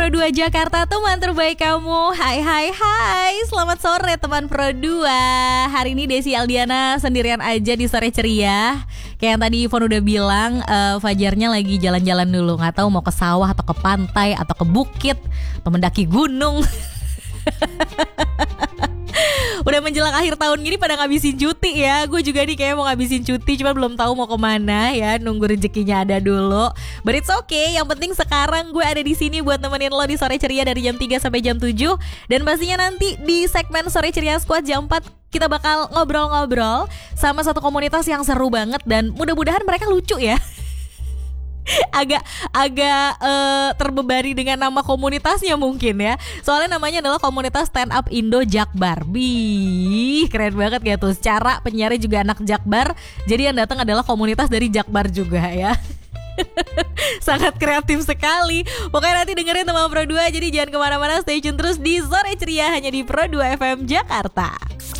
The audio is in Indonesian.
Pro 2 Jakarta, teman terbaik kamu. Hai, selamat sore teman Pro 2. Hari ini Desi Aldiana sendirian aja di Sore Ceria. Kayak yang tadi Ivon udah bilang, Fajarnya lagi jalan-jalan dulu. Gak tahu mau ke sawah atau ke pantai atau ke bukit atau mendaki gunung. Udah menjelang akhir tahun gini pada ngabisin cuti ya. Gue juga nih kayaknya mau ngabisin cuti, cuma belum tahu mau kemana ya. Nunggu rezekinya ada dulu. But it's okay, yang penting sekarang gue ada di sini buat nemenin lo di Sore Ceria dari jam 3 sampai jam 7. Dan pastinya nanti di segmen Sore Ceria Squad jam 4 kita bakal ngobrol-ngobrol sama satu komunitas yang seru banget. Dan mudah-mudahan mereka lucu ya. agak terbebani dengan nama komunitasnya mungkin ya. Soalnya namanya adalah komunitas Stand Up Indo Jakbar. Bih, keren banget ya tuh. Secara penyiarnya juga anak Jakbar, jadi yang datang adalah komunitas dari Jakbar juga ya. Sangat kreatif sekali. Pokoknya nanti dengerin teman Pro 2. Jadi jangan kemana-mana, stay tune terus di Sore Ceria hanya di Pro 2 FM Jakarta.